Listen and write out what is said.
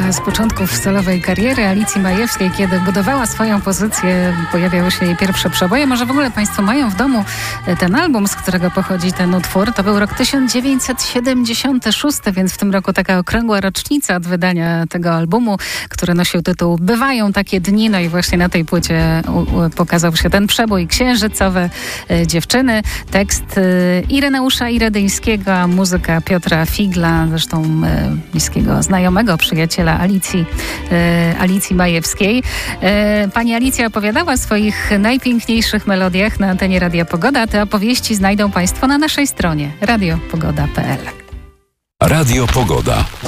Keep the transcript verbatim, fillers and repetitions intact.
z początków solowej kariery Alicji Majewskiej, kiedy budowała swoją pozycję, pojawiały się jej pierwsze przeboje. Może w ogóle Państwo mają w domu ten album, z którego pochodzi ten utwór. To był rok tysiąc dziewięćset siedemdziesiąty szósty, więc w tym roku taka okrągła rocznica od wydania tego albumu, który nosił tytuł Bywają takie dni. No i właśnie na tej płycie u, u, pokazał się ten przebój Księżycowe e, dziewczyny. Tekst e, Ireneusza Iredyńskiego, a muzyka Piotra Figla, zresztą e, bliskiego znajomego, przyjaciela Alicji, e, Alicji Majewskiej. E, pani Alicja opowiadała o swoich najpiękniejszych melodiach na antenie Radia Pogoda. Te opowieści znajdą Państwo na naszej stronie radio pogoda kropka p l. Radio Pogoda.